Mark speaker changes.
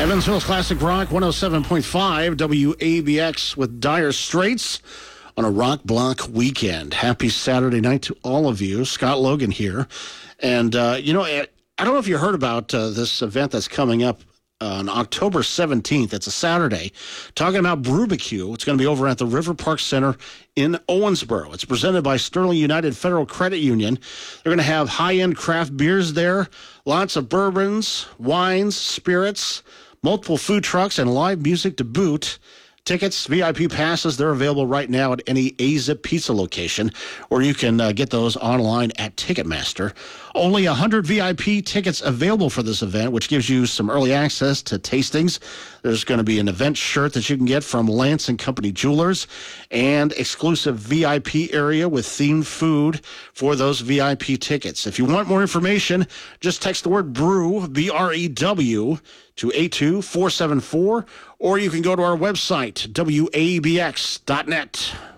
Speaker 1: Evansville's Classic Rock 107.5 WABX with Dire Straits on a rock block weekend. Happy Saturday night to all of you. Scott Logan here. And, I don't know if you heard about this event that's coming up on October 17th. It's a Saturday. Talking about Brewbecue. It's going to be over at the River Park Center in Owensboro. It's presented by Sterling United Federal Credit Union. They're going to have high-end craft beers there, lots of bourbons, wines, spirits, multiple food trucks, and live music to boot. Tickets, VIP passes, they're available right now at any AZIP Pizza location, or you can get those online at Ticketmaster. Only 100 VIP tickets available for this event, which gives you some early access to tastings. There's going to be an event shirt that you can get from Lance & Company Jewelers, and exclusive VIP area with themed food for those VIP tickets. If you want more information, just text the word BREW, B-R-E-W, to 82474, or you can go to our website, WABX.net.